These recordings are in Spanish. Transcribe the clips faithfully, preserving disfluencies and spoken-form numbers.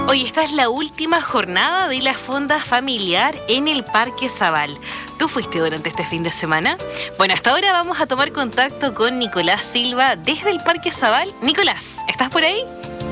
Hoy esta es la última jornada de la Fonda Familiar en el Parque Zabal. ¿Tú fuiste durante este fin de semana? Bueno, hasta ahora vamos a tomar contacto con Nicolás Silva desde el Parque Zabal. Nicolás, ¿estás por ahí?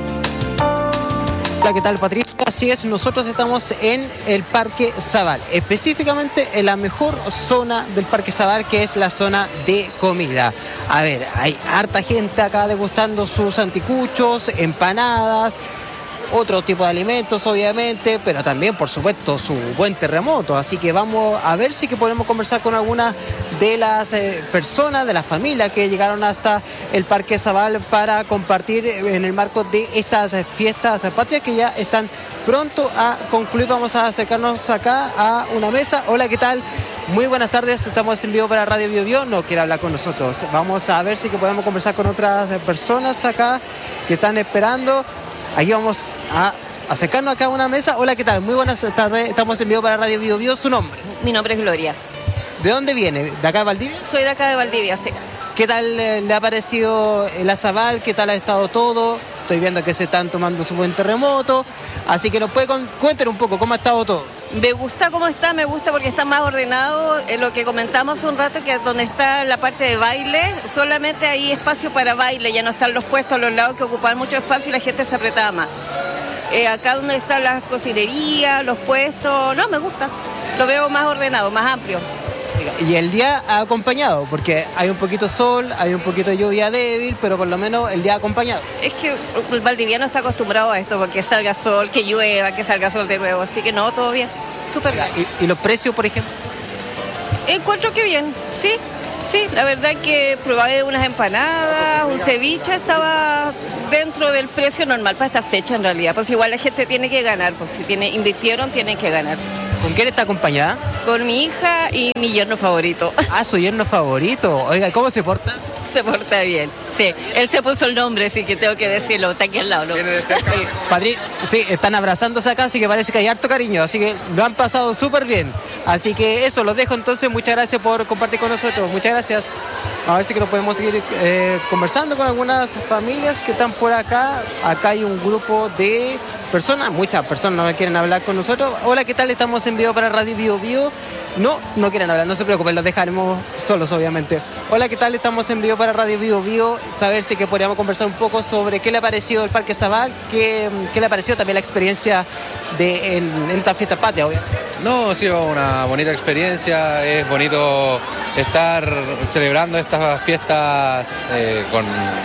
Hola, ¿qué tal, Patricia? Así es, nosotros estamos en el Parque Zabal, específicamente en la mejor zona del Parque Zabal, que es la zona de comida. A ver, hay harta gente acá degustando sus anticuchos, empanadas, otro tipo de alimentos obviamente, pero también por supuesto su buen terremoto, así que vamos a ver si que podemos conversar con algunas de las eh, personas, de las familias que llegaron hasta el Parque Zabal para compartir en el marco de estas fiestas patrias que ya están pronto a concluir. Vamos a acercarnos acá a una mesa. Hola, ¿qué tal? Muy buenas tardes, estamos en vivo para Radio Bio Bio. No quiere hablar con nosotros. Vamos a ver si que podemos conversar con otras personas acá que están esperando. Aquí vamos a acercarnos acá a una mesa. Hola, ¿qué tal? Muy buenas tardes. Estamos en vivo para Radio Bio Bio. ¿Su nombre? Mi nombre es Gloria. ¿De dónde viene? ¿De acá de Valdivia? Soy de acá de Valdivia, sí. ¿Qué tal eh, le ha parecido la Zabal? ¿Qué tal ha estado todo? Estoy viendo que se están tomando su buen terremoto. Así que nos puede con... cuéntenos un poco cómo ha estado todo. Me gusta cómo está, me gusta porque está más ordenado. Eh, lo que comentamos un rato, que donde está la parte de baile, solamente hay espacio para baile, ya no están los puestos a los lados que ocupan mucho espacio y la gente se apretaba más. Eh, acá donde están las cocinerías, los puestos, no, me gusta. Lo veo más ordenado, más amplio. Y el día ha acompañado, porque hay un poquito de sol, hay un poquito de lluvia débil, pero por lo menos el día ha acompañado. Es que el valdiviano está acostumbrado a esto, porque salga sol, que llueva, que salga sol de nuevo, así que no, todo bien, súper bien. ¿Y, y los precios, por ejemplo? Encuentro que bien, sí, sí, la verdad que probé unas empanadas, un ceviche, estaba dentro del precio normal para esta fecha en realidad, pues igual la gente tiene que ganar, pues si tiene, invirtieron, tienen que ganar. ¿Con quién está acompañada? Con mi hija y mi yerno favorito. Ah, su yerno favorito. Oiga, ¿cómo se porta? Se porta bien, sí. Él se puso el nombre, así que tengo que decirlo, está aquí al lado, ¿no? Sí, Padre, sí, están abrazándose acá, así que parece que hay harto cariño, así que lo han pasado súper bien. Así que eso, los dejo entonces, muchas gracias por compartir con nosotros, muchas gracias. A ver si que nos podemos seguir eh, conversando con algunas familias que están por acá. Acá hay un grupo de personas, muchas personas no quieren hablar con nosotros. Hola, ¿qué tal? Estamos en vivo para Radio Bio Bio. No, no quieren hablar, no se preocupen, los dejaremos solos, obviamente. Hola, ¿qué tal? Estamos en vivo para Radio Bio Bio. Saber si que podríamos conversar un poco sobre qué le ha parecido el Parque Zabal, qué, qué le ha parecido también la experiencia de, en, en esta fiesta patria, obviamente. No, ha sido una bonita experiencia, es bonito estar celebrando estas fiestas eh, con,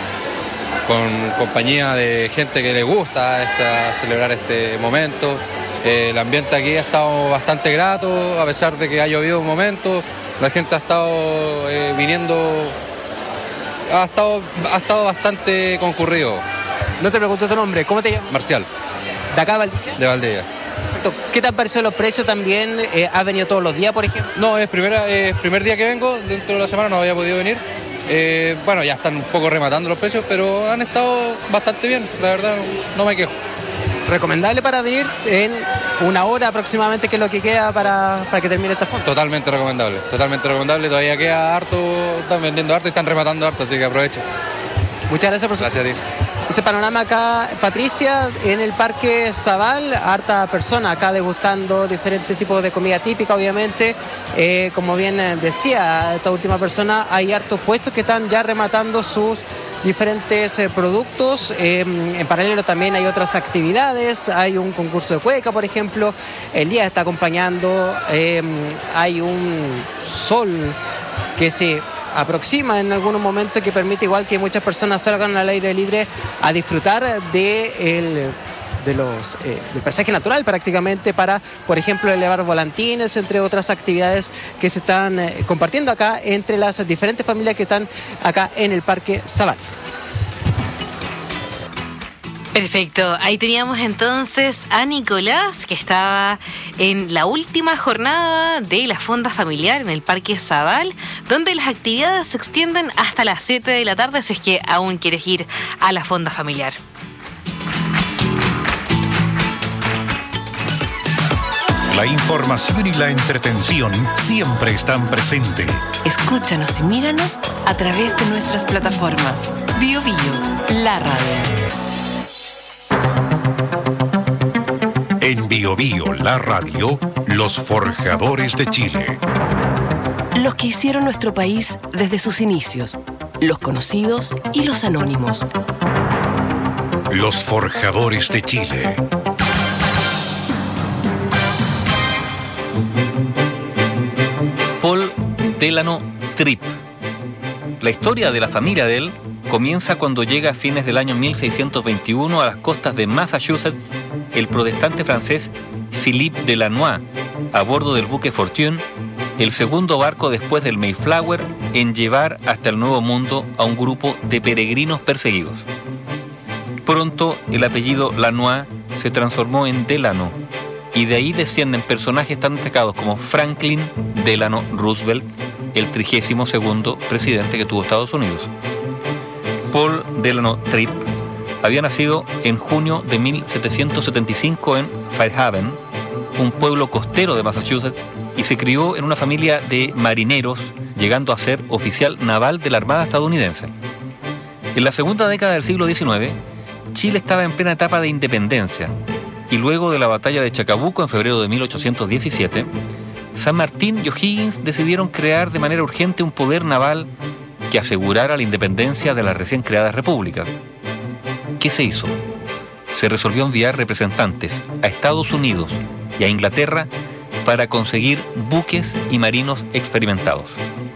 con compañía de gente que le gusta esta, celebrar este momento. Eh, el ambiente aquí ha estado bastante grato, a pesar de que ha llovido un momento, la gente ha estado eh, viniendo, ha estado, ha estado bastante concurrido. No te pregunto tu nombre, ¿cómo te llamas? Marcial. ¿De acá, Valdivia? De Valdivia. ¿Qué te han parecido los precios también? Eh, ¿Has venido todos los días, por ejemplo? No, es primera, eh, primer día que vengo, dentro de la semana no había podido venir. Eh, bueno, ya están un poco rematando los precios, pero han estado bastante bien, la verdad, no me quejo. ¿Recomendable para venir en una hora aproximadamente, que es lo que queda para, para que termine esta fonda? Totalmente recomendable, totalmente recomendable, todavía queda harto, están vendiendo harto y están rematando harto, así que aprovecha. Muchas gracias por su... Gracias a ti. Ese panorama acá, Patricia, en el Parque Zabal, harta persona acá degustando diferentes tipos de comida típica, obviamente. Eh, como bien decía esta última persona, hay hartos puestos que están ya rematando sus diferentes eh, productos. Eh, en paralelo también hay otras actividades, hay un concurso de cueca, por ejemplo, el día está acompañando, eh, hay un sol que se aproxima en algunos momentos, que permite igual que muchas personas salgan al aire libre a disfrutar de el, de los, eh, del paisaje natural prácticamente, para, por ejemplo, elevar volantines, entre otras actividades que se están eh, compartiendo acá entre las diferentes familias que están acá en el Parque Zabal. Perfecto, ahí teníamos entonces a Nicolás, que estaba en la última jornada de la Fonda Familiar en el Parque Zabal, donde las actividades se extienden hasta las siete de la tarde, si es que aún quieres ir a la Fonda Familiar. La información y la entretención siempre están presentes. Escúchanos y míranos a través de nuestras plataformas. Bio Bio, la radio. Bio Bio, la radio, los forjadores de Chile. Los que hicieron nuestro país desde sus inicios, los conocidos y los anónimos. Los forjadores de Chile. Paul Delano Tripp. La historia de la familia de él comienza cuando llega a fines del año mil seiscientos veintiuno a las costas de Massachusetts el protestante francés Philippe Delanois a bordo del buque Fortune, el segundo barco después del Mayflower en llevar hasta el Nuevo Mundo a un grupo de peregrinos perseguidos. Pronto el apellido Lanois se transformó en Delano y de ahí descienden personajes tan destacados como Franklin Delano Roosevelt, el trigésimo segundo presidente que tuvo Estados Unidos. Paul Delano Tripp había nacido en junio de mil setecientos setenta y cinco en Fairhaven, un pueblo costero de Massachusetts, y se crió en una familia de marineros, llegando a ser oficial naval de la Armada estadounidense. En la segunda década del siglo diecinueve, Chile estaba en plena etapa de independencia, y luego de la batalla de Chacabuco en febrero de mil ochocientos diecisiete, San Martín y O'Higgins decidieron crear de manera urgente un poder naval que asegurara la independencia de las recién creadas repúblicas. ¿Qué se hizo? Se resolvió enviar representantes a Estados Unidos y a Inglaterra para conseguir buques y marinos experimentados.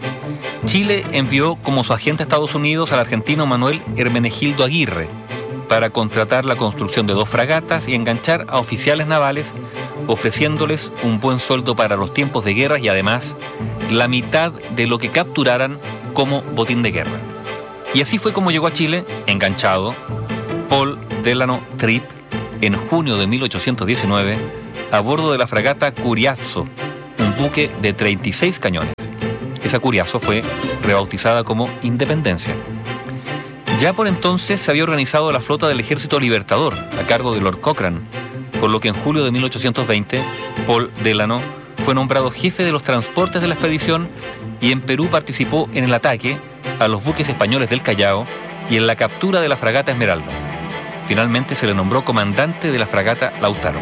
Chile envió como su agente a Estados Unidos al argentino Manuel Hermenegildo Aguirre para contratar la construcción de dos fragatas y enganchar a oficiales navales, ofreciéndoles un buen sueldo para los tiempos de guerra y además la mitad de lo que capturaran como botín de guerra. Y así fue como llegó a Chile, enganchado, Paul Delano Tripp en junio de mil ochocientos diecinueve a bordo de la fragata Curiazo, un buque de treinta y seis cañones. Esa Curiazo fue rebautizada como Independencia. Ya por entonces se había organizado la flota del Ejército Libertador a cargo de Lord Cochrane, por lo que en julio de mil ochocientos veinte Paul Delano fue nombrado jefe de los transportes de la expedición y en Perú participó en el ataque a los buques españoles del Callao y en la captura de la fragata Esmeralda. Finalmente se le nombró comandante de la fragata Lautaro.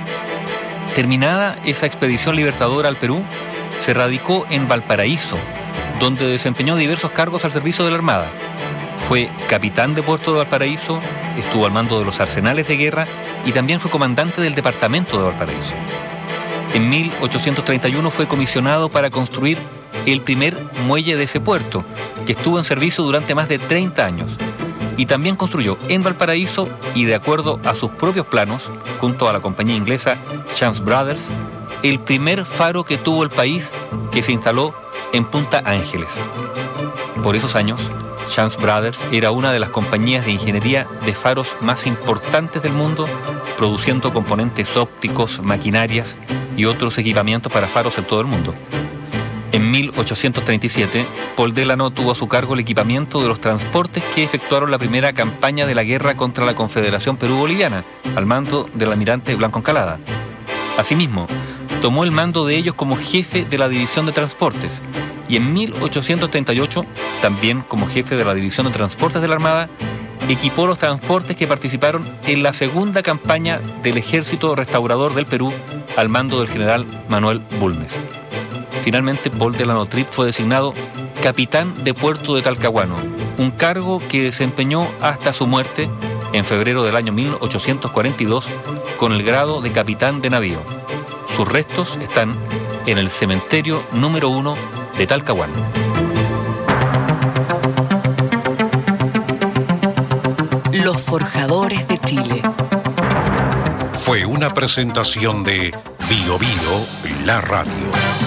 Terminada esa expedición libertadora al Perú, se radicó en Valparaíso, donde desempeñó diversos cargos al servicio de la Armada. Fue capitán de puerto de Valparaíso, estuvo al mando de los arsenales de guerra y también fue comandante del departamento de Valparaíso. En mil ochocientos treinta y uno fue comisionado para construir el primer muelle de ese puerto, que estuvo en servicio durante más de treinta años. Y también construyó en Valparaíso, y de acuerdo a sus propios planos, junto a la compañía inglesa Chance Brothers, el primer faro que tuvo el país, que se instaló en Punta Ángeles. Por esos años, Chance Brothers era una de las compañías de ingeniería de faros más importantes del mundo, produciendo componentes ópticos, maquinarias y otros equipamientos para faros en todo el mundo. En mil ochocientos treinta y siete, Paul Delano tuvo a su cargo el equipamiento de los transportes que efectuaron la primera campaña de la guerra contra la Confederación Perú-Boliviana, al mando del almirante Blanco Encalada. Asimismo, tomó el mando de ellos como jefe de la División de Transportes, y en mil ochocientos treinta y ocho, también como jefe de la División de Transportes de la Armada, equipó los transportes que participaron en la segunda campaña del Ejército Restaurador del Perú, al mando del general Manuel Bulnes. Finalmente, Paul Delano Tripp fue designado capitán de puerto de Talcahuano, un cargo que desempeñó hasta su muerte en febrero del año mil ochocientos cuarenta y dos con el grado de capitán de navío. Sus restos están en el cementerio número uno de Talcahuano. Los forjadores de Chile. Fue una presentación de Bio Bio, la radio.